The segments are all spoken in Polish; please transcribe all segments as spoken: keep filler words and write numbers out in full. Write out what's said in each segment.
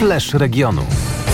Flash regionu.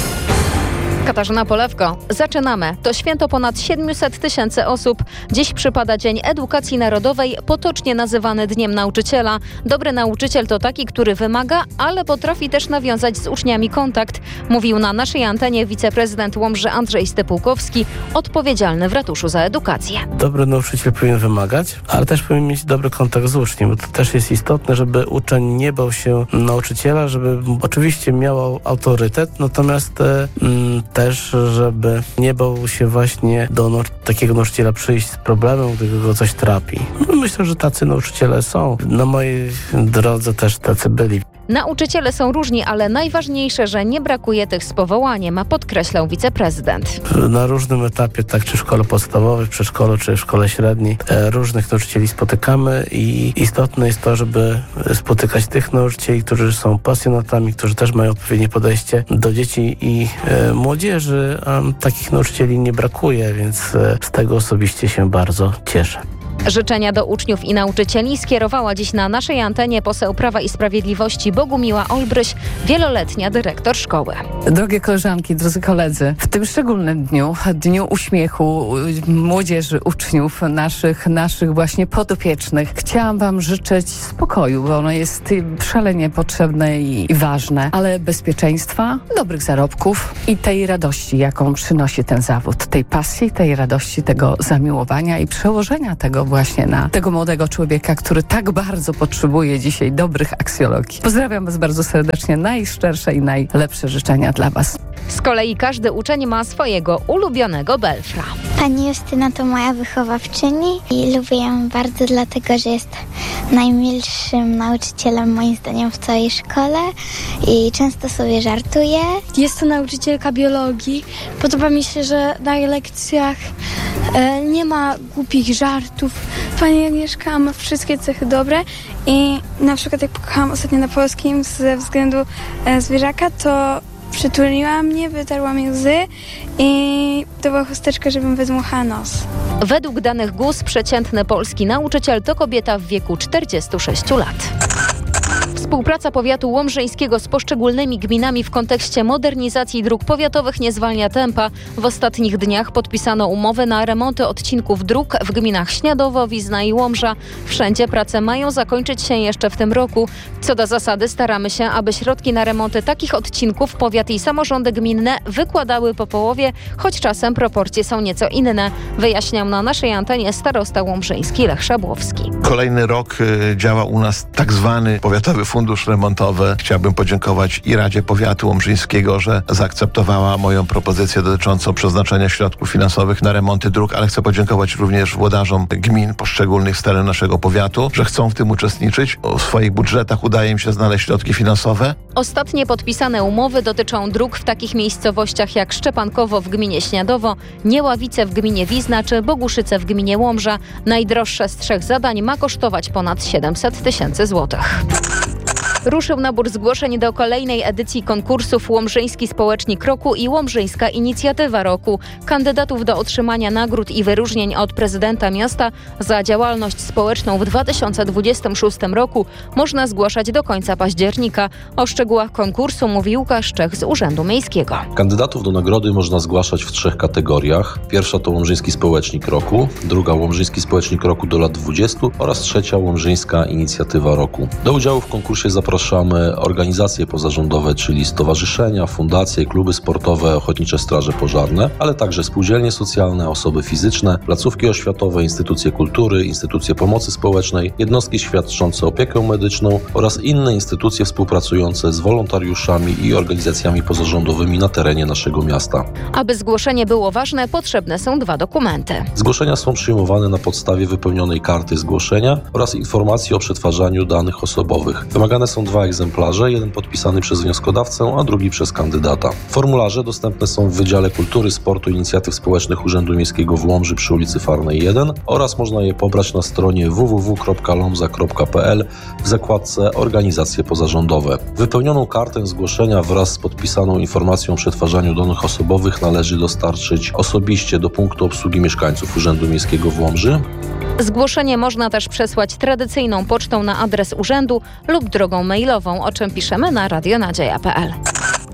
Katarzyna Polewko. Zaczynamy. To święto ponad siedemset tysięcy osób. Dziś przypada Dzień Edukacji Narodowej, potocznie nazywany Dniem Nauczyciela. Dobry nauczyciel to taki, który wymaga, ale potrafi też nawiązać z uczniami kontakt, mówił na naszej antenie wiceprezydent Łomży Andrzej Stypułkowski, odpowiedzialny w ratuszu za edukację. Dobry nauczyciel powinien wymagać, ale też powinien mieć dobry kontakt z uczniem, bo to też jest istotne, żeby uczeń nie bał się nauczyciela, żeby oczywiście miał autorytet, natomiast e, m, też, żeby nie bał się właśnie do no, takiego nauczyciela przyjść z problemem, gdy go coś trapi. No, myślę, że tacy nauczyciele są. Na mojej drodze też tacy byli. Nauczyciele są różni, ale najważniejsze, że nie brakuje tych z powołaniem, a podkreślał wiceprezydent. Na różnym etapie, tak czy w szkole podstawowej, w przedszkolu, czy w szkole średniej, e, różnych nauczycieli spotykamy i istotne jest to, żeby spotykać tych nauczycieli, którzy są pasjonatami, którzy też mają odpowiednie podejście do dzieci i e, młodzieży, a takich nauczycieli nie brakuje, więc e, z tego osobiście się bardzo cieszę. Życzenia do uczniów i nauczycieli skierowała dziś na naszej antenie poseł Prawa i Sprawiedliwości Bogumiła Olbryś, wieloletnia dyrektor szkoły. Drogie koleżanki, drodzy koledzy, w tym szczególnym dniu, dniu uśmiechu młodzieży, uczniów, naszych, naszych właśnie podopiecznych, chciałam wam życzyć spokoju, bo ono jest szalenie potrzebne i ważne, ale bezpieczeństwa, dobrych zarobków i tej radości, jaką przynosi ten zawód, tej pasji, tej radości, tego zamiłowania i przełożenia tego właśnie na tego młodego człowieka, który tak bardzo potrzebuje dzisiaj dobrych aksjologii. Pozdrawiam was bardzo serdecznie, najszczersze i najlepsze życzenia dla was. Z kolei każdy uczeń ma swojego ulubionego belfra. Pani Justyna to moja wychowawczyni i lubię ją bardzo dlatego, że jest najmilszym nauczycielem moim zdaniem w całej szkole i często sobie żartuje. Jest to nauczycielka biologii. Podoba mi się, że na jej lekcjach e, nie ma głupich żartów. Pani Agnieszka ma wszystkie cechy dobre i na przykład jak pojechałam ostatnio na polskim ze względu e, zwierzaka, to przytuliła mnie, wytarła mi łzy i to była chusteczka, żebym wydmuchała nos. Według danych G U S przeciętny polski nauczyciel to kobieta w wieku czterdziestu sześciu lat. Współpraca powiatu łomżyńskiego z poszczególnymi gminami w kontekście modernizacji dróg powiatowych nie zwalnia tempa. W ostatnich dniach podpisano umowy na remonty odcinków dróg w gminach Śniadowo, Wizna i Łomża. Wszędzie prace mają zakończyć się jeszcze w tym roku. Co do zasady staramy się, aby środki na remonty takich odcinków powiat i samorządy gminne wykładały po połowie, choć czasem proporcje są nieco inne. Wyjaśniał na naszej antenie starosta łomżyński Lech Szabłowski. Kolejny rok y, działa u nas tak zwany powiatowy fundusz remontowy. Chciałbym podziękować i Radzie Powiatu Łomżyńskiego, że zaakceptowała moją propozycję dotyczącą przeznaczenia środków finansowych na remonty dróg, ale chcę podziękować również włodarzom gmin poszczególnych z terenu naszego powiatu, że chcą w tym uczestniczyć. W swoich budżetach udaje im się znaleźć środki finansowe. Ostatnie podpisane umowy dotyczą dróg w takich miejscowościach jak Szczepankowo w gminie Śniadowo, Nieławice w gminie Wizna czy Boguszyce w gminie Łomża. Najdroższe z trzech zadań ma kosztować ponad siedemset tysięcy złotych. Ruszył nabór zgłoszeń do kolejnej edycji konkursów Łomżyński Społecznik Roku i Łomżyńska Inicjatywa Roku. Kandydatów do otrzymania nagród i wyróżnień od prezydenta miasta za działalność społeczną w dwa tysiące dwudziestym szóstym roku można zgłaszać do końca października. O szczegółach konkursu mówi Łukasz Czech z Urzędu Miejskiego. Kandydatów do nagrody można zgłaszać w trzech kategoriach. Pierwsza to Łomżyński Społecznik Roku, druga Łomżyński Społecznik Roku do lat dwudziestu oraz trzecia Łomżyńska Inicjatywa Roku. Do udziału w konkursie zapraszamy organizacje pozarządowe, czyli stowarzyszenia, fundacje, kluby sportowe, ochotnicze straże pożarne, ale także spółdzielnie socjalne, osoby fizyczne, placówki oświatowe, instytucje kultury, instytucje pomocy społecznej, jednostki świadczące opiekę medyczną oraz inne instytucje współpracujące z wolontariuszami i organizacjami pozarządowymi na terenie naszego miasta. Aby zgłoszenie było ważne, potrzebne są dwa dokumenty. Zgłoszenia są przyjmowane na podstawie wypełnionej karty zgłoszenia oraz informacji o przetwarzaniu danych osobowych. Wymagane są dwa egzemplarze, jeden podpisany przez wnioskodawcę, a drugi przez kandydata. Formularze dostępne są w Wydziale Kultury, Sportu i Inicjatyw Społecznych Urzędu Miejskiego w Łomży przy ulicy Farnej jeden oraz można je pobrać na stronie w w w kropka lomza kropka p l w zakładce Organizacje pozarządowe. Wypełnioną kartę zgłoszenia wraz z podpisaną informacją o przetwarzaniu danych osobowych należy dostarczyć osobiście do punktu obsługi mieszkańców Urzędu Miejskiego w Łomży. Zgłoszenie można też przesłać tradycyjną pocztą na adres urzędu lub drogą mailową, o czym piszemy na radio nadzieja kropka p l.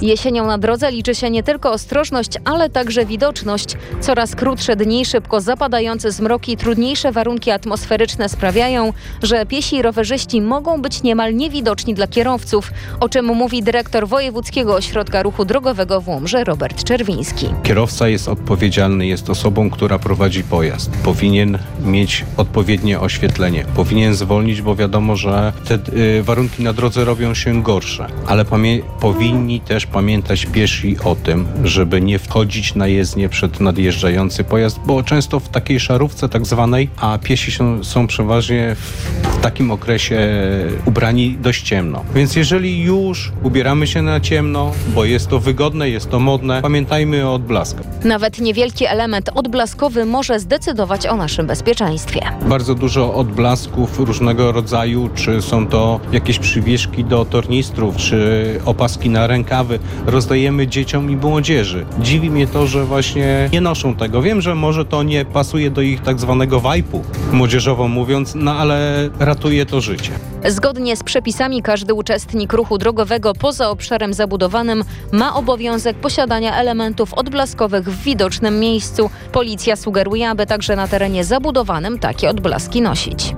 Jesienią na drodze liczy się nie tylko ostrożność, ale także widoczność. Coraz krótsze dni, szybko zapadające zmroki i trudniejsze warunki atmosferyczne sprawiają, że piesi i rowerzyści mogą być niemal niewidoczni dla kierowców, o czym mówi dyrektor Wojewódzkiego Ośrodka Ruchu Drogowego w Łomży Robert Czerwiński. Kierowca jest odpowiedzialny, jest osobą, która prowadzi pojazd. Powinien mieć odpowiednie oświetlenie. Powinien zwolnić, bo wiadomo, że te y, warunki na drodze robią się gorsze. Ale pamię- powinni też pamiętać piesi o tym, żeby nie wchodzić na jezdnię przed nadjeżdżający pojazd, bo często w takiej szarówce tak zwanej, a piesi są, są przeważnie w takim okresie ubrani dość ciemno. Więc jeżeli już ubieramy się na ciemno, bo jest to wygodne, jest to modne, pamiętajmy o odblaskach. Nawet niewielki element odblaskowy może zdecydować o naszym bezpieczeństwie. Bardzo dużo odblasków różnego rodzaju, czy są to jakieś przywieszki do tornistrów, czy opaski na rękawy, rozdajemy dzieciom i młodzieży. Dziwi mnie to, że właśnie nie noszą tego. Wiem, że może to nie pasuje do ich tak zwanego wajpu, młodzieżowo mówiąc, no ale ratuje to życie. Zgodnie z przepisami każdy uczestnik ruchu drogowego poza obszarem zabudowanym ma obowiązek posiadania elementów odblaskowych w widocznym miejscu. Policja sugeruje, aby także na terenie zabudowanym takie odblaski nosić.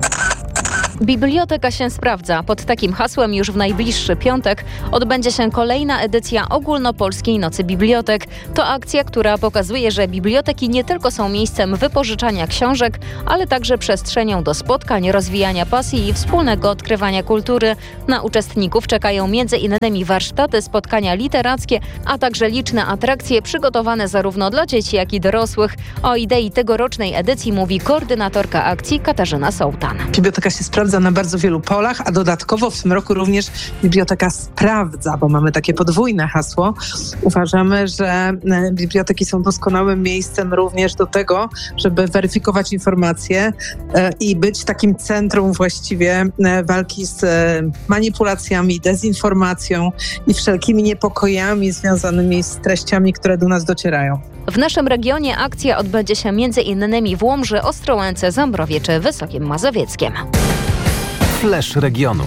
Biblioteka się sprawdza. Pod takim hasłem już w najbliższy piątek odbędzie się kolejna edycja Ogólnopolskiej Nocy Bibliotek. To akcja, która pokazuje, że biblioteki nie tylko są miejscem wypożyczania książek, ale także przestrzenią do spotkań, rozwijania pasji i wspólnego odkrywania kultury. Na uczestników czekają między innymi warsztaty, spotkania literackie, a także liczne atrakcje przygotowane zarówno dla dzieci, jak i dorosłych. O idei tegorocznej edycji mówi koordynatorka akcji Katarzyna Sołtan. Biblioteka się sprawdza na bardzo wielu polach, a dodatkowo w tym roku również biblioteka sprawdza, bo mamy takie podwójne hasło. Uważamy, że biblioteki są doskonałym miejscem również do tego, żeby weryfikować informacje i być takim centrum właściwie walki z manipulacjami, dezinformacją i wszelkimi niepokojami związanymi z treściami, które do nas docierają. W naszym regionie akcja odbędzie się między innymi w Łomży, Ostrołęce, Zambrowie czy Wysokim Mazowieckiem. Flash regionu.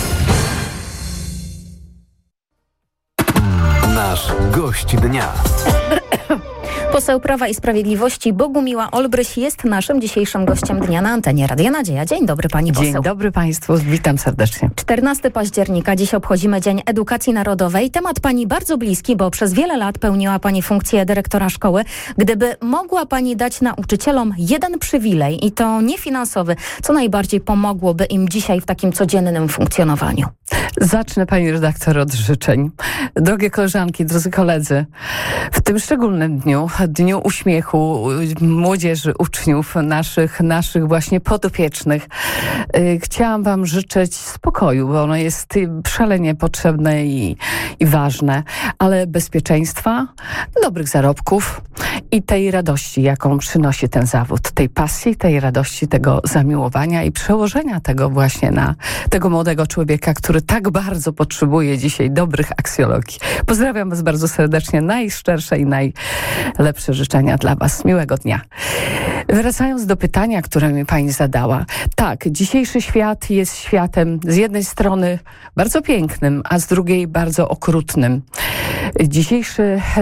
Nasz gość dnia. Poseł Prawa i Sprawiedliwości Bogumiła Olbryś jest naszym dzisiejszym gościem dnia na antenie Radia Nadzieja. Dzień dobry pani poseł. Dzień dobry państwu, witam serdecznie. czternastego października, dziś obchodzimy Dzień Edukacji Narodowej. Temat pani bardzo bliski, bo przez wiele lat pełniła pani funkcję dyrektora szkoły. Gdyby mogła pani dać nauczycielom jeden przywilej i to nie finansowy, co najbardziej pomogłoby im dzisiaj w takim codziennym funkcjonowaniu? Zacznę pani redaktor od życzeń. Drogie koleżanki, drodzy koledzy, w tym szczególnym dniu, Dniu Uśmiechu młodzieży, uczniów, naszych, naszych właśnie podopiecznych, yy, chciałam wam życzyć spokoju, bo ono jest szalenie potrzebne i, i ważne, ale bezpieczeństwa, dobrych zarobków i tej radości, jaką przynosi ten zawód, tej pasji, tej radości, tego zamiłowania i przełożenia tego właśnie na tego młodego człowieka, który tak bardzo potrzebuje dzisiaj dobrych aksjologii. Pozdrawiam was bardzo serdecznie, najszczersze i najlepsze życzenia dla was. Miłego dnia. Wracając do pytania, które mi pani zadała. Tak, dzisiejszy świat jest światem z jednej strony bardzo pięknym, a z drugiej bardzo okrutnym. Dzisiejszy,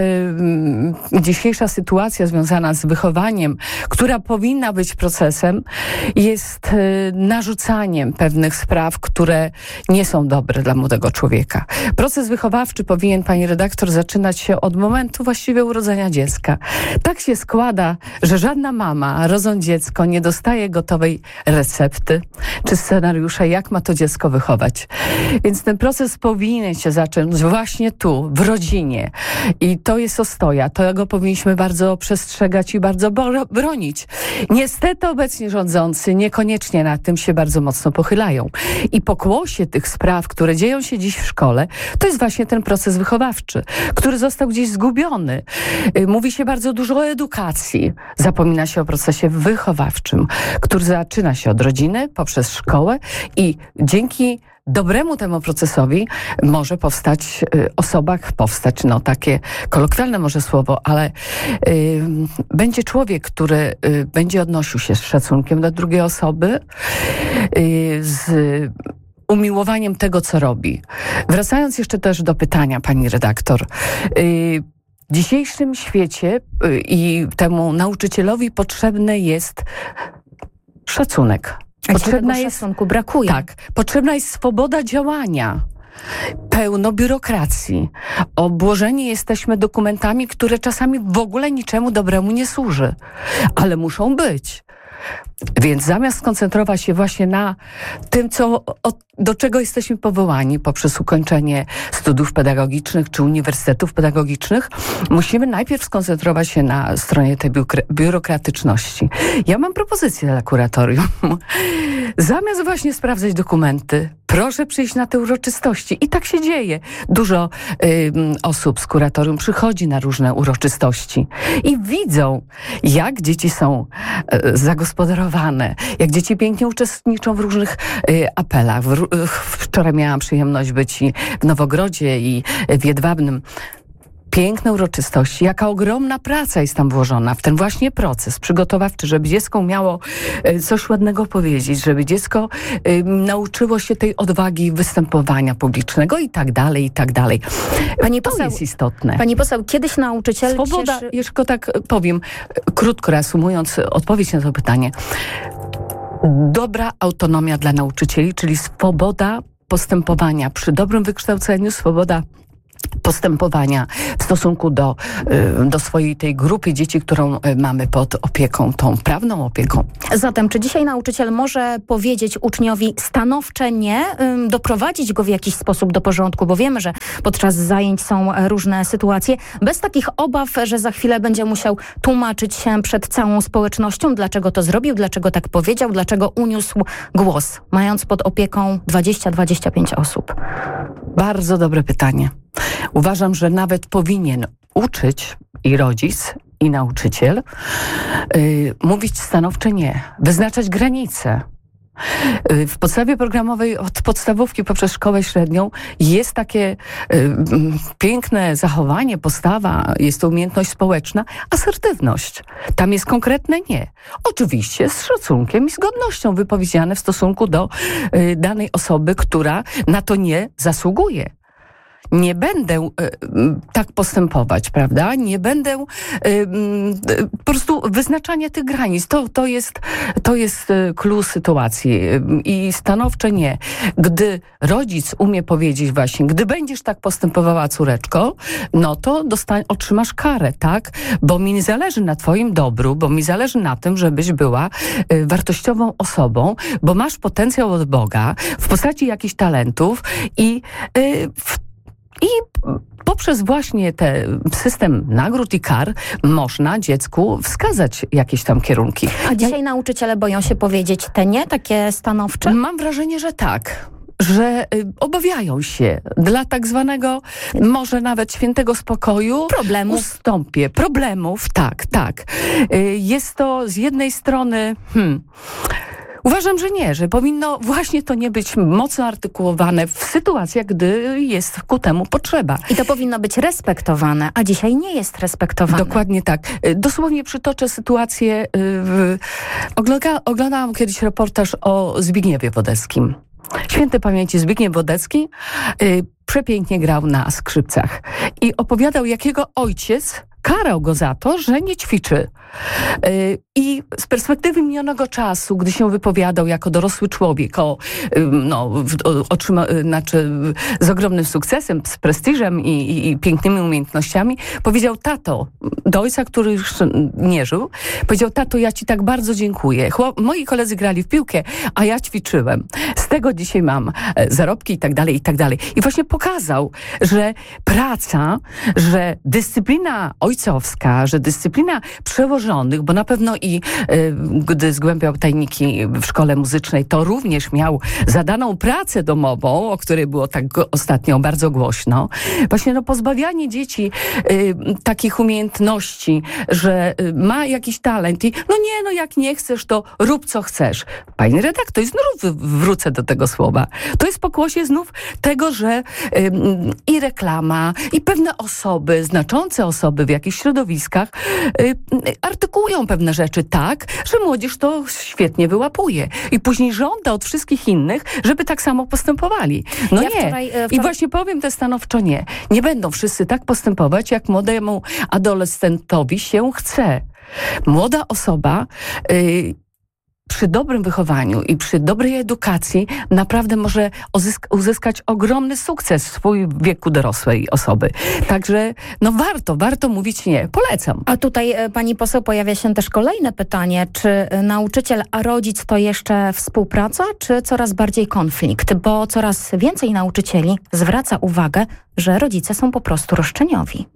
e, dzisiejsza sytuacja związana z wychowaniem, która powinna być procesem, jest e, narzucaniem pewnych spraw, które nie są dobre dla młodego człowieka. Proces wychowawczy powinien, pani redaktor, zaczynać się od momentu właściwie urodzenia dziecka. Tak się składa, że żadna mama, rodząc dziecko, nie dostaje gotowej recepty czy scenariusza, jak ma to dziecko wychować. Więc ten proces powinien się zacząć właśnie tu, w rodzinie. I to jest ostoja. Tego powinniśmy bardzo przestrzegać i bardzo bro- bronić. Niestety obecnie rządzący niekoniecznie nad tym się bardzo mocno pochylają. I pokłosie tych spraw, które dzieją się dziś w szkole, to jest właśnie ten proces wychowawczy, który został gdzieś zgubiony. Mówi się bardzo dużo o edukacji. Zapomina się o procesie wychowawczym, który zaczyna się od rodziny, poprzez szkołę i dzięki dobremu temu procesowi może powstać y, osoba, powstać, no takie kolokwialne może słowo, ale y, będzie człowiek, który y, będzie odnosił się z szacunkiem do drugiej osoby, y, z umiłowaniem tego, co robi. Wracając jeszcze też do pytania, pani redaktor. Yy, w dzisiejszym świecie yy, i temu nauczycielowi potrzebny jest szacunek. Potrzebna tego jest, szacunku brakuje. Tak. Potrzebna jest swoboda działania. Pełno biurokracji. Obłożeni jesteśmy dokumentami, które czasami w ogóle niczemu dobremu nie służy. Ale muszą być. Więc zamiast skoncentrować się właśnie na tym, co, o, do czego jesteśmy powołani poprzez ukończenie studiów pedagogicznych czy uniwersytetów pedagogicznych, musimy najpierw skoncentrować się na stronie tej biurokratyczności. Ja mam propozycję dla kuratorium. Zamiast właśnie sprawdzać dokumenty, proszę przyjść na te uroczystości. I tak się dzieje. Dużo y, osób z kuratorium przychodzi na różne uroczystości i widzą, jak dzieci są y, zagospodarowane, jak dzieci pięknie uczestniczą w różnych y, apelach. W, y, wczoraj miałam przyjemność być i w Nowogrodzie i w Jedwabnym. Piękne uroczystości, jaka ogromna praca jest tam włożona w ten właśnie proces przygotowawczy, żeby dziecko umiało coś ładnego powiedzieć, żeby dziecko y, nauczyło się tej odwagi występowania publicznego i tak dalej, i tak dalej. Pani to poseł, jest istotne. Pani poseł, kiedyś nauczyciel Swoboda, cieszy... jeszcze tak powiem, krótko reasumując odpowiedź na to pytanie. Dobra autonomia dla nauczycieli, czyli swoboda postępowania przy dobrym wykształceniu, swoboda postępowania w stosunku do, do swojej tej grupy dzieci, którą mamy pod opieką, tą prawną opieką. Zatem, czy dzisiaj nauczyciel może powiedzieć uczniowi stanowcze nie, doprowadzić go w jakiś sposób do porządku, bo wiemy, że podczas zajęć są różne sytuacje, bez takich obaw, że za chwilę będzie musiał tłumaczyć się przed całą społecznością, dlaczego to zrobił, dlaczego tak powiedział, dlaczego uniósł głos, mając pod opieką dwadzieścia do dwudziestu pięciu osób? Bardzo dobre pytanie. Uważam, że nawet powinien uczyć i rodzic, i nauczyciel yy, mówić stanowcze nie, wyznaczać granice. Yy, w podstawie programowej od podstawówki poprzez szkołę średnią jest takie yy, piękne zachowanie, postawa, jest to umiejętność społeczna, asertywność. Tam jest konkretne nie. Oczywiście z szacunkiem i z godnością wypowiedziane w stosunku do yy, danej osoby, która na to nie zasługuje. Nie będę y, tak postępować, prawda? Nie będę y, y, po prostu wyznaczanie tych granic. To, to jest, to jest clue sytuacji i stanowcze nie. Gdy rodzic umie powiedzieć właśnie, gdy będziesz tak postępowała, córeczko, no to dostań, otrzymasz karę, tak? Bo mi nie zależy na twoim dobru, bo mi zależy na tym, żebyś była y, wartościową osobą, bo masz potencjał od Boga w postaci jakichś talentów i y, w I poprzez właśnie ten system nagród i kar można dziecku wskazać jakieś tam kierunki. A dzisiaj nauczyciele boją się powiedzieć te nie, takie stanowcze? Mam wrażenie, że tak. Że y, obawiają się dla tak zwanego może nawet świętego spokoju. Problemów. Ustąpię. Problemów, tak, tak. Y, jest to z jednej strony... Hmm, Uważam, że nie, że powinno właśnie to nie być mocno artykułowane w sytuacjach, gdy jest ku temu potrzeba. I to powinno być respektowane, a dzisiaj nie jest respektowane. Dokładnie tak. Dosłownie przytoczę sytuację. Yy, ogląda, oglądałam kiedyś reportaż o Zbigniewie Wodeckim. Świętej pamięci Zbigniew Wodecki yy, przepięknie grał na skrzypcach i opowiadał, jak jego ojciec karał go za to, że nie ćwiczy. Yy, I z perspektywy minionego czasu, gdy się wypowiadał jako dorosły człowiek, o, yy, no, otrzyma, yy, znaczy, z ogromnym sukcesem, z prestiżem i, i, i pięknymi umiejętnościami, powiedział: tato, do ojca, który już nie żył, powiedział: tato, ja ci tak bardzo dziękuję. Chłop, moi koledzy grali w piłkę, a ja ćwiczyłem. Z tego dzisiaj mam zarobki i tak dalej, i tak dalej. I właśnie pokazał, że praca, że dyscyplina ojcowska, że dyscyplina przełożonych, bo na pewno i y, gdy zgłębiał tajniki w szkole muzycznej, to również miał zadaną pracę domową, o której było tak ostatnio bardzo głośno. Właśnie no, pozbawianie dzieci y, takich umiejętności, że y, ma jakiś talent i no nie, no jak nie chcesz, to rób co chcesz. Pani redaktor, i znów wrócę do tego słowa. To jest pokłosie znów tego, że y, i reklama, i pewne osoby, znaczące osoby w jakichś środowiskach y, artykułują pewne rzeczy tak, że młodzież to świetnie wyłapuje. I później żąda od wszystkich innych, żeby tak samo postępowali. No Ja nie. wczoraj, e, I wczoraj- właśnie powiem to stanowczo nie. Nie będą wszyscy tak postępować, jak młodemu adolescentowi się chce. Młoda osoba y, przy dobrym wychowaniu i przy dobrej edukacji naprawdę może uzysk- uzyskać ogromny sukces w swój wieku dorosłej osoby. Także no warto, warto mówić nie. Polecam. A tutaj e, pani poseł pojawia się też kolejne pytanie, czy e, nauczyciel a rodzic to jeszcze współpraca, czy coraz bardziej konflikt? Bo coraz więcej nauczycieli zwraca uwagę, że rodzice są po prostu roszczeniowi.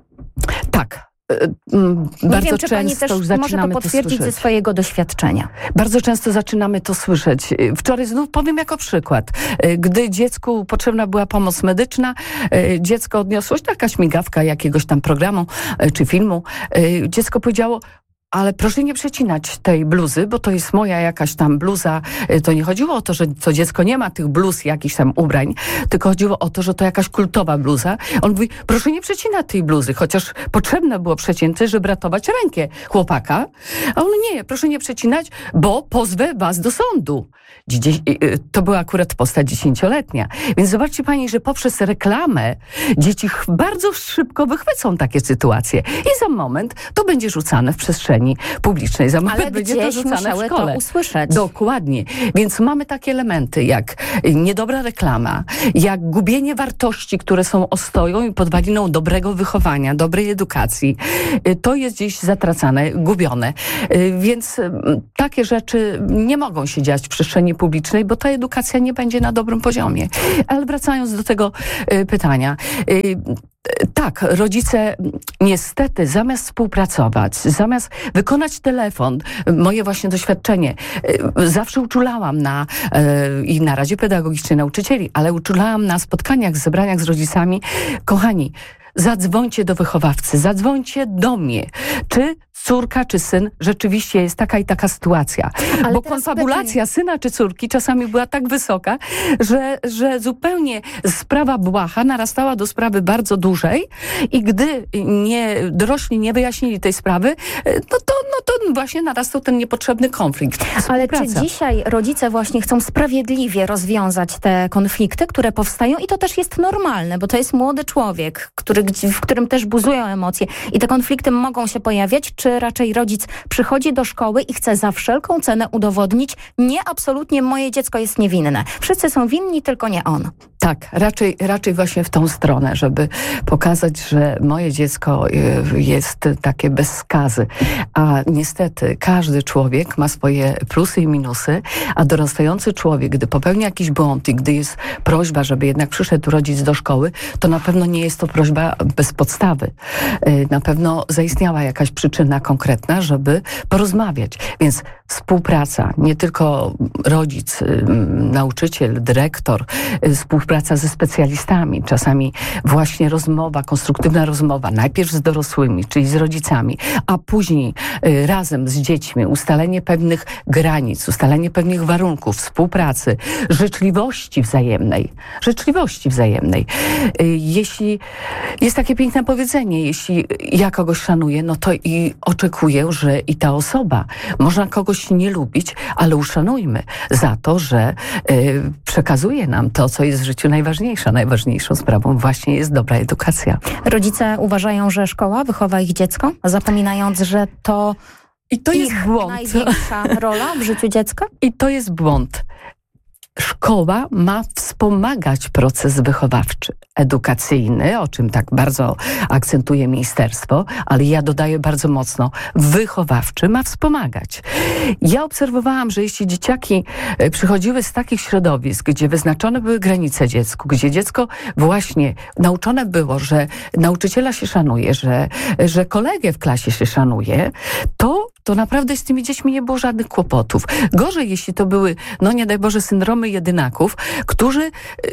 Tak. y, mm, Nie Bardzo wiem, czy pani często też już może to zaczynamy to potwierdzić ze słyszeć. swojego doświadczenia. Bardzo często zaczynamy to słyszeć. Wczoraj znów powiem jako przykład. Gdy dziecku potrzebna była pomoc medyczna, dziecko odniosło się, jakaś migawka jakiegoś tam programu czy filmu, dziecko powiedziało: ale proszę nie przecinać tej bluzy, bo to jest moja jakaś tam bluza. To nie chodziło o to, że to dziecko nie ma tych bluz, jakichś tam ubrań, tylko chodziło o to, że to jakaś kultowa bluza. On mówi: proszę nie przecinać tej bluzy, chociaż potrzebne było przecięte, żeby ratować rękę chłopaka. A on: nie, proszę nie przecinać, bo pozwę was do sądu. Dzie- To była akurat postać dziesięcioletnia. Więc zobaczcie pani, że poprzez reklamę dzieci ch- bardzo szybko wychwycą takie sytuacje. I za moment to będzie rzucane w przestrzeni publicznej. Za moment Ale będzie to gdzieś rzucane w musiały szkole. to usłyszeć. Dokładnie. Więc mamy takie elementy jak niedobra reklama, jak gubienie wartości, które są ostoją i podwaliną dobrego wychowania, dobrej edukacji. To jest gdzieś zatracane, gubione. Więc takie rzeczy nie mogą się dziać w przestrzeni publicznej, bo ta edukacja nie będzie na dobrym poziomie. Ale wracając do tego y, pytania. Y, Tak, rodzice niestety zamiast współpracować, zamiast wykonać telefon, moje właśnie doświadczenie, y, zawsze uczulałam na y, i na Radzie Pedagogicznej Nauczycieli, ale uczulałam na spotkaniach, zebraniach z rodzicami: kochani, zadzwońcie do wychowawcy, zadzwońcie do mnie. Czy córka, czy syn, rzeczywiście jest taka i taka sytuacja. Ale Bo teraz konfabulacja syna czy córki czasami była tak wysoka, że, że zupełnie sprawa błaha narastała do sprawy bardzo dużej i gdy nie, dorośli nie wyjaśnili tej sprawy, no to, no to właśnie narastał ten niepotrzebny konflikt. Ale czy Współpraca. dzisiaj rodzice właśnie chcą sprawiedliwie rozwiązać te konflikty, które powstają, i to też jest normalne, bo to jest młody człowiek, który, w którym też buzują emocje i te konflikty mogą się pojawiać, czy raczej rodzic przychodzi do szkoły i chce za wszelką cenę udowodnić: nie, absolutnie moje dziecko jest niewinne. Wszyscy są winni, tylko nie on. Tak, raczej, raczej właśnie w tą stronę, żeby pokazać, że moje dziecko y, jest takie bez skazy. A niestety każdy człowiek ma swoje plusy i minusy, a dorastający człowiek, gdy popełnia jakiś błąd i gdy jest prośba, żeby jednak przyszedł rodzic do szkoły, to na pewno nie jest to prośba bez podstawy. Y, na pewno zaistniała jakaś przyczyna konkretna, żeby porozmawiać. Więc współpraca, nie tylko rodzic, y, nauczyciel, dyrektor, y, współpraca ze specjalistami, czasami właśnie rozmowa, konstruktywna rozmowa, najpierw z dorosłymi, czyli z rodzicami, a później y, razem z dziećmi, ustalenie pewnych granic, ustalenie pewnych warunków współpracy, życzliwości wzajemnej, życzliwości wzajemnej. Y, jeśli jest takie piękne powiedzenie, jeśli ja kogoś szanuję, no to i oczekuję, że i ta osoba, można kogoś nie lubić, ale uszanujmy za to, że y, przekazuje nam to, co jest w życiu najważniejsze. Najważniejszą sprawą właśnie jest dobra edukacja. Rodzice uważają, że szkoła wychowa ich dziecko, zapominając, że to, I to jest ich błąd. największa rola w życiu dziecka. I to jest błąd. Szkoła ma wspomagać proces wychowawczy, edukacyjny, o czym tak bardzo akcentuje ministerstwo, ale ja dodaję bardzo mocno, wychowawczy ma wspomagać. Ja obserwowałam, że jeśli dzieciaki przychodziły z takich środowisk, gdzie wyznaczone były granice dziecku, gdzie dziecko właśnie nauczone było, że nauczyciela się szanuje, że, że kolegę w klasie się szanuje, to to naprawdę z tymi dziećmi nie było żadnych kłopotów. Gorzej, jeśli to były, no nie daj Boże, syndromy jedynaków, którzy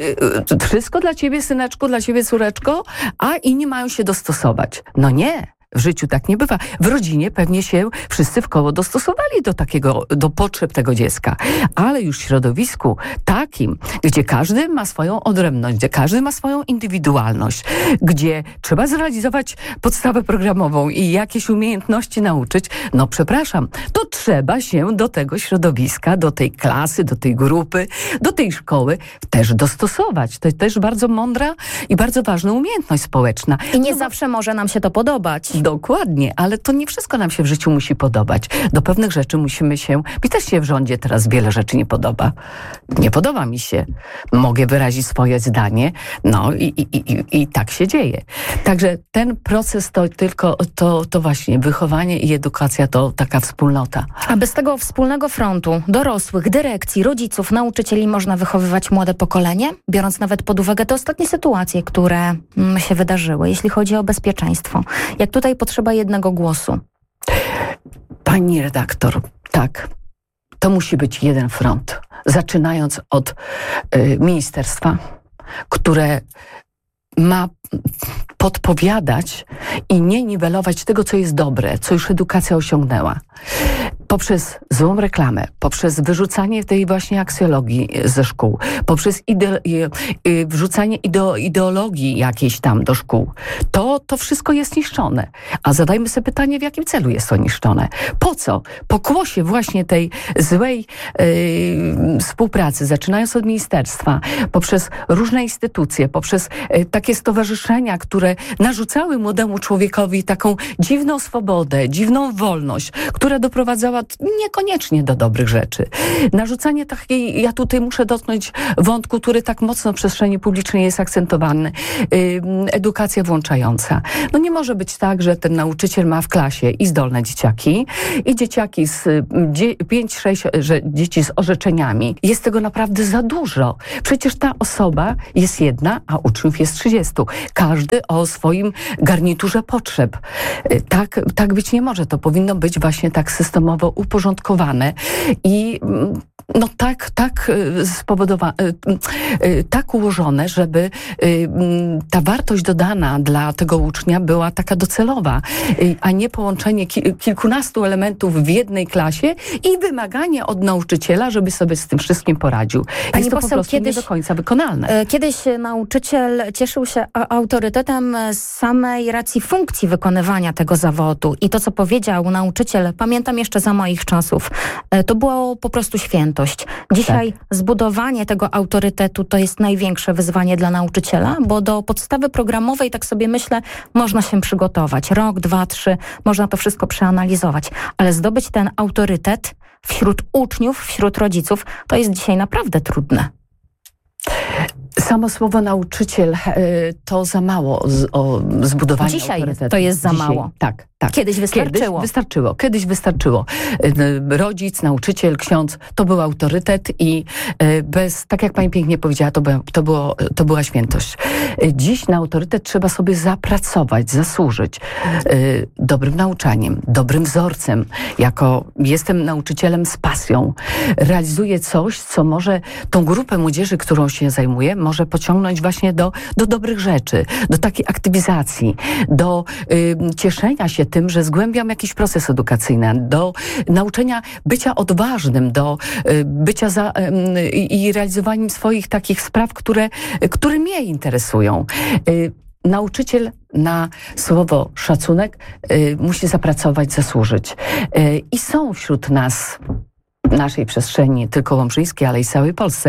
y, wszystko dla ciebie, syneczku, dla ciebie, córeczko, a inni mają się dostosować. No nie. w życiu tak nie bywa. W rodzinie pewnie się wszyscy w koło dostosowali do takiego, do potrzeb tego dziecka. Ale już w środowisku takim, gdzie każdy ma swoją odrębność, gdzie każdy ma swoją indywidualność, gdzie trzeba zrealizować podstawę programową i jakieś umiejętności nauczyć, no przepraszam, to trzeba się do tego środowiska, do tej klasy, do tej grupy, do tej szkoły też dostosować. To jest też bardzo mądra i bardzo ważna umiejętność społeczna. I nie no, zawsze może nam się to podobać. Dokładnie, ale to nie wszystko nam się w życiu musi podobać. Do pewnych rzeczy musimy się... Mi też się w rządzie teraz wiele rzeczy nie podoba. Nie podoba mi się. Mogę wyrazić swoje zdanie, no i, i, i, i tak się dzieje. Także ten proces to tylko, to, to właśnie wychowanie i edukacja to taka wspólnota. A bez tego wspólnego frontu dorosłych, dyrekcji, rodziców, nauczycieli można wychowywać młode pokolenie? Biorąc nawet pod uwagę te ostatnie sytuacje, które mm, się wydarzyły, jeśli chodzi o bezpieczeństwo. Jak tutaj potrzeba jednego głosu? Pani redaktor, tak, to musi być jeden front. Zaczynając od y, ministerstwa, które ma podpowiadać i nie niwelować tego, co jest dobre, co już edukacja osiągnęła. Poprzez złą reklamę, poprzez wyrzucanie tej właśnie aksjologii ze szkół, poprzez ide- wrzucanie ideo- ideologii jakiejś tam do szkół. To, to wszystko jest niszczone. A zadajmy sobie pytanie, w jakim celu jest to niszczone? Po co? Pokłosie właśnie tej złej yy, współpracy, zaczynając od ministerstwa, poprzez różne instytucje, poprzez yy, takie stowarzyszenia, które narzucały młodemu człowiekowi taką dziwną swobodę, dziwną wolność, która doprowadzała niekoniecznie do dobrych rzeczy. Narzucanie takiej, ja tutaj muszę dotknąć wątku, który tak mocno w przestrzeni publicznej jest akcentowany. Yy, edukacja włączająca. No nie może być tak, że ten nauczyciel ma w klasie i zdolne dzieciaki, i dzieciaki z pięć sześć dzieci z orzeczeniami. Jest tego naprawdę za dużo. Przecież ta osoba jest jedna, a uczniów jest trzydziestu. Każdy o swoim garniturze potrzeb. Yy, tak, tak być nie może. To powinno być właśnie tak systemowo uporządkowane i no tak, tak spowodowane, tak ułożone, żeby ta wartość dodana dla tego ucznia była taka docelowa, a nie połączenie kilkunastu elementów w jednej klasie i wymaganie od nauczyciela, żeby sobie z tym wszystkim poradził. Pani Jest to poseł, po prostu kiedyś, nie do końca wykonalne. Kiedyś nauczyciel cieszył się autorytetem z samej racji funkcji wykonywania tego zawodu i to, co powiedział nauczyciel, pamiętam jeszcze za moich czasów, to było po prostu świętość. Dzisiaj tak. Zbudowanie tego autorytetu to jest największe wyzwanie dla nauczyciela, bo do podstawy programowej, tak sobie myślę, można się przygotować. Rok, dwa, trzy, można to wszystko przeanalizować, ale zdobyć ten autorytet wśród uczniów, wśród rodziców, to jest dzisiaj naprawdę trudne. Samo słowo nauczyciel y, to za mało z, o zbudowanie Dzisiaj autorytetu. to jest za Dzisiaj, mało. Tak, tak. Kiedyś wystarczyło. Kiedyś wystarczyło. Kiedyś wystarczyło. Y, rodzic, nauczyciel, ksiądz, to był autorytet i y, bez, tak jak pani pięknie powiedziała, to, by, to, było, to była świętość. Y, dziś na autorytet trzeba sobie zapracować, zasłużyć y, dobrym nauczaniem, dobrym wzorcem. Jako jestem nauczycielem z pasją. Realizuję coś, co może tą grupę młodzieży, którą się zajmuję, może pociągnąć właśnie do, do dobrych rzeczy, do takiej aktywizacji, do y, cieszenia się tym, że zgłębiam jakiś proces edukacyjny, do nauczenia bycia odważnym, do y, bycia za, y, i realizowaniem swoich takich spraw, które, które mnie interesują. Y, Nauczyciel na słowo szacunek y, musi zapracować, zasłużyć. Y, I są wśród nas naszej przestrzeni, nie tylko łomżyńskiej, ale i całej Polsce.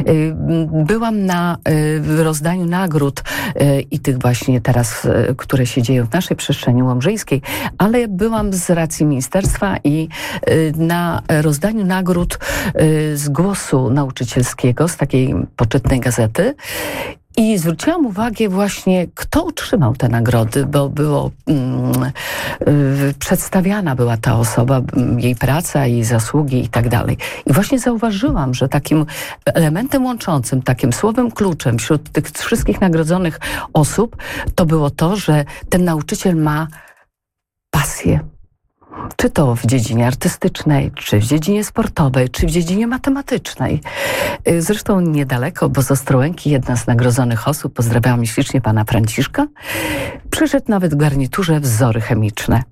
Byłam na rozdaniu nagród i tych właśnie teraz, które się dzieją w naszej przestrzeni łomżyńskiej, ale byłam z racji ministerstwa i na rozdaniu nagród z Głosu Nauczycielskiego, z takiej poczytnej gazety. I zwróciłam uwagę właśnie, kto otrzymał te nagrody, bo było mm, y, przedstawiana była ta osoba, jej praca, jej zasługi i tak dalej. I właśnie zauważyłam, że takim elementem łączącym, takim słowem kluczem wśród tych wszystkich nagrodzonych osób, to było to, że ten nauczyciel ma pasję, Czy to w dziedzinie artystycznej, czy w dziedzinie sportowej, czy w dziedzinie matematycznej. Zresztą niedaleko, bo z Ostrołęki jedna z nagrodzonych osób, pozdrawiałam ślicznie pana Franciszka, przyszedł nawet w garniturze wzory chemiczne.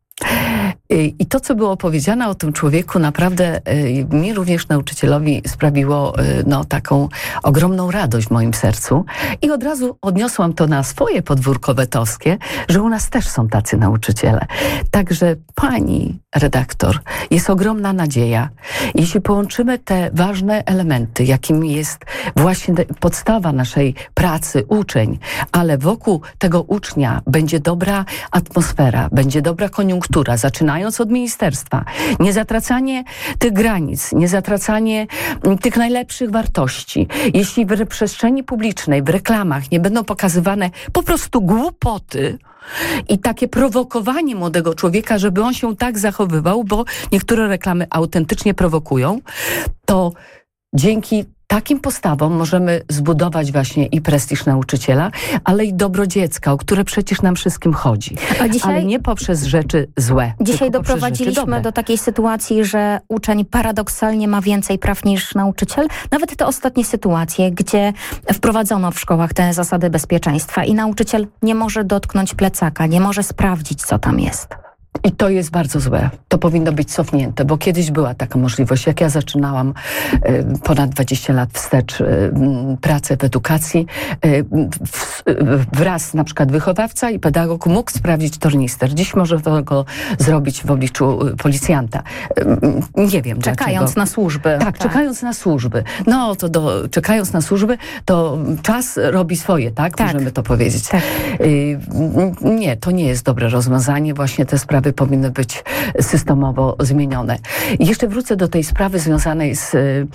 I to, co było powiedziane o tym człowieku, naprawdę mi również nauczycielowi sprawiło no, taką ogromną radość w moim sercu. I od razu odniosłam to na swoje podwórko wetowskie, że u nas też są tacy nauczyciele. Także pani redaktor, jest ogromna nadzieja. Jeśli połączymy te ważne elementy, jakim jest właśnie podstawa naszej pracy, uczeń, ale wokół tego ucznia będzie dobra atmosfera, będzie dobra koniunktura, zaczynając od ministerstwa. Nie zatracanie tych granic, nie zatracanie tych najlepszych wartości. Jeśli w przestrzeni publicznej, w reklamach nie będą pokazywane po prostu głupoty i takie prowokowanie młodego człowieka, żeby on się tak zachowywał, bo niektóre reklamy autentycznie prowokują, to dzięki takim postawom możemy zbudować właśnie i prestiż nauczyciela, ale i dobro dziecka, o które przecież nam wszystkim chodzi. A dzisiaj, ale nie poprzez rzeczy złe. Dzisiaj doprowadziliśmy do takiej sytuacji, że uczeń paradoksalnie ma więcej praw niż nauczyciel. Nawet te ostatnie sytuacje, gdzie wprowadzono w szkołach te zasady bezpieczeństwa i nauczyciel nie może dotknąć plecaka, nie może sprawdzić, co tam jest. I to jest bardzo złe. To powinno być cofnięte, bo kiedyś była taka możliwość. Jak ja zaczynałam y, ponad dwadzieścia lat wstecz y, pracę w edukacji, y, w, wraz na przykład wychowawca i pedagog mógł sprawdzić tornister. Dziś może to go zrobić w obliczu policjanta. Y, nie wiem Czekając dlaczego. na służby. Tak, tak, czekając na służby. No to do, czekając na służby, to czas robi swoje, tak? tak. Możemy to powiedzieć. Tak. Y, nie, to nie jest dobre rozwiązanie. Właśnie te sprawy powinny być systemowo zmienione. I jeszcze wrócę do tej sprawy związanej z,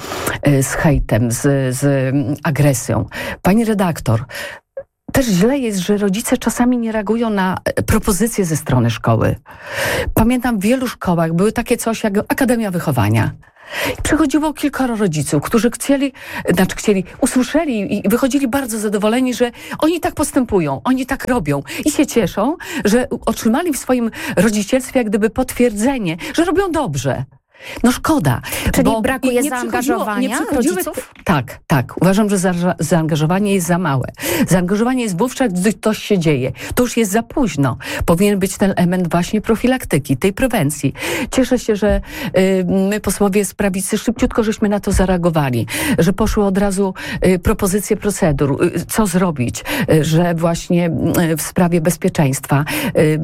z hejtem, z, z agresją. Pani redaktor, też źle jest, że rodzice czasami nie reagują na propozycje ze strony szkoły. Pamiętam w wielu szkołach były takie coś jak Akademia Wychowania. Przychodziło kilkoro rodziców, którzy chcieli, znaczy chcieli, usłyszeli i wychodzili bardzo zadowoleni, że oni tak postępują, oni tak robią i się cieszą, że otrzymali w swoim rodzicielstwie jak gdyby potwierdzenie, że robią dobrze. No szkoda. Czyli bo brakuje nie zaangażowania nie rodziców? Tak, tak. Uważam, że za, zaangażowanie jest za małe. Zaangażowanie jest wówczas, gdy coś się dzieje. To już jest za późno. Powinien być ten element właśnie profilaktyki, tej prewencji. Cieszę się, że y, my posłowie z prawicy szybciutko żeśmy na to zareagowali, że poszły od razu y, propozycje procedur, y, co zrobić, y, że właśnie y, w sprawie bezpieczeństwa y, y,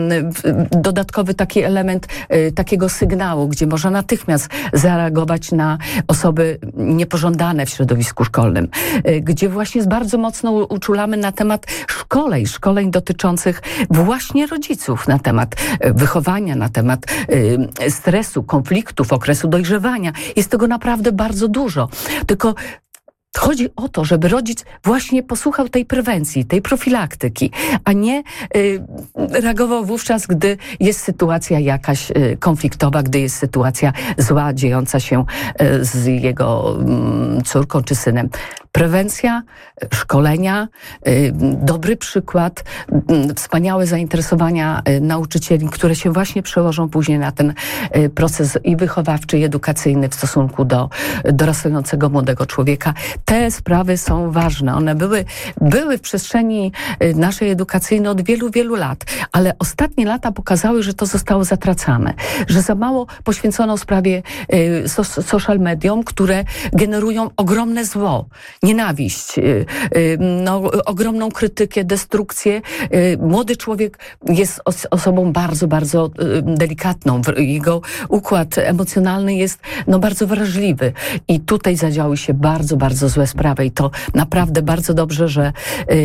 dodatkowy taki element y, takiego sygnału, gdzie można natychmiast zareagować na osoby niepożądane w środowisku szkolnym, gdzie właśnie bardzo mocno uczulamy na temat szkoleń, szkoleń dotyczących właśnie rodziców, na temat wychowania, na temat stresu, konfliktów, okresu dojrzewania. Jest tego naprawdę bardzo dużo. Tylko chodzi o to, żeby rodzic właśnie posłuchał tej prewencji, tej profilaktyki, a nie y, reagował wówczas, gdy jest sytuacja jakaś y, konfliktowa, gdy jest sytuacja zła, dziejąca się y, z jego y, córką czy synem. Prewencja, szkolenia, y, dobry przykład, y, wspaniałe zainteresowania y, nauczycieli, które się właśnie przełożą później na ten y, proces i wychowawczy, i edukacyjny w stosunku do dorastającego młodego człowieka. Te sprawy są ważne. One były, były w przestrzeni naszej edukacyjnej od wielu, wielu lat, ale ostatnie lata pokazały, że to zostało zatracane, że za mało poświęcono sprawie y, so, social mediom, które generują ogromne zło, nienawiść, y, y, no, ogromną krytykę, destrukcję. Y, młody człowiek jest os- osobą bardzo, bardzo y, delikatną. Jego układ emocjonalny jest no, bardzo wrażliwy i tutaj zadziały się bardzo, bardzo złe sprawy i to naprawdę bardzo dobrze, że yy,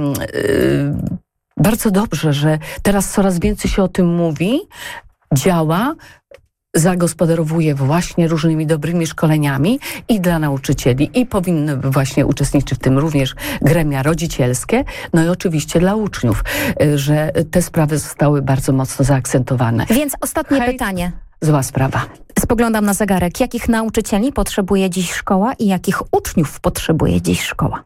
yy, bardzo dobrze, że teraz coraz więcej się o tym mówi, działa, zagospodarowuje właśnie różnymi dobrymi szkoleniami i dla nauczycieli i powinny właśnie uczestniczyć w tym również gremia rodzicielskie, no i oczywiście dla uczniów, że te sprawy zostały bardzo mocno zaakcentowane. Więc ostatnie Hejt, pytanie. Zła sprawa. Spoglądam na zegarek. Jakich nauczycieli potrzebuje dziś szkoła i jakich uczniów potrzebuje dziś szkoła?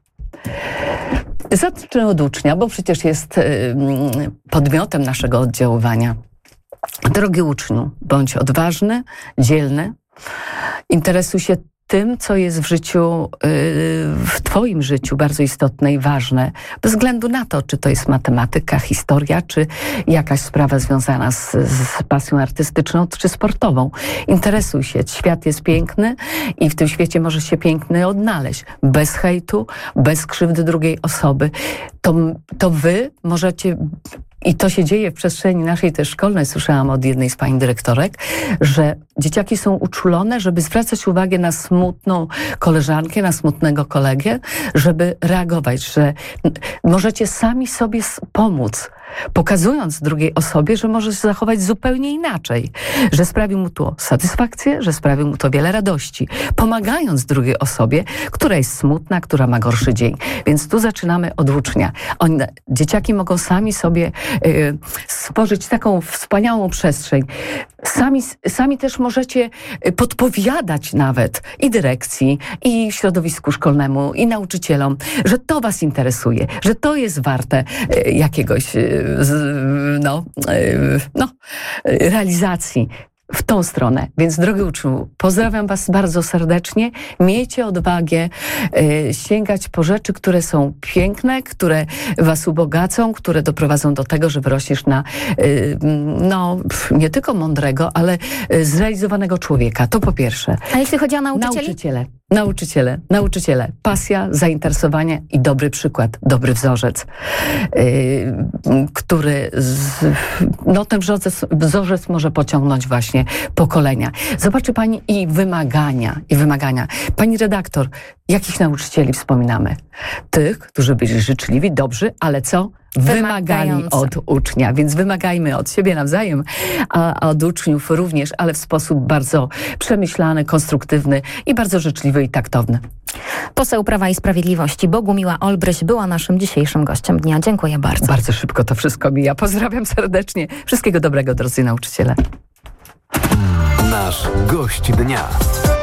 Zacznę od ucznia, bo przecież jest y, podmiotem naszego oddziaływania. Drogi uczniu, bądź odważny, dzielny, interesuj się tym, co jest w życiu, w twoim życiu bardzo istotne i ważne, bez względu na to, czy to jest matematyka, historia, czy jakaś sprawa związana z, z pasją artystyczną, czy sportową. Interesuj się. Świat jest piękny i w tym świecie możesz się piękny odnaleźć. Bez hejtu, bez krzywdy drugiej osoby. To, to wy możecie... I to się dzieje w przestrzeni naszej też szkolnej. Słyszałam od jednej z pani dyrektorek, że dzieciaki są uczulone, żeby zwracać uwagę na smutną koleżankę, na smutnego kolegę, żeby reagować, że możecie sami sobie pomóc, pokazując drugiej osobie, że może się zachować zupełnie inaczej, że sprawi mu to satysfakcję, że sprawi mu to wiele radości, pomagając drugiej osobie, która jest smutna, która ma gorszy dzień. Więc tu zaczynamy od ucznia. Oni, dzieciaki mogą sami sobie y, stworzyć taką wspaniałą przestrzeń. Sami, sami też możecie podpowiadać nawet i dyrekcji, i środowisku szkolnemu, i nauczycielom, że to was interesuje, że to jest warte y, jakiegoś y, no, no, realizacji w tą stronę. Więc drogi uczniu, pozdrawiam was bardzo serdecznie. Miejcie odwagę y, sięgać po rzeczy, które są piękne, które was ubogacą, które doprowadzą do tego, że wyrośniesz na y, no, nie tylko mądrego, ale y, zrealizowanego człowieka. To po pierwsze. A jeśli chodzi o nauczycieli? Nauczyciele. Nauczyciele, nauczyciele, pasja, zainteresowanie i dobry przykład, dobry wzorzec, yy, który, z, no ten wzorzec, wzorzec może pociągnąć właśnie pokolenia. Zobaczy pani i wymagania, i wymagania. Pani redaktor, jakich nauczycieli wspominamy? Tych, którzy byli życzliwi, dobrzy, ale co? Wymagali od ucznia, więc wymagajmy od siebie nawzajem, a od uczniów również, ale w sposób bardzo przemyślany, konstruktywny i bardzo życzliwy i taktowny. Poseł Prawa i Sprawiedliwości Bogumiła Olbryś była naszym dzisiejszym gościem dnia. Dziękuję bardzo. Bardzo szybko to wszystko mija. Pozdrawiam serdecznie. Wszystkiego dobrego, drodzy nauczyciele. Nasz gość dnia.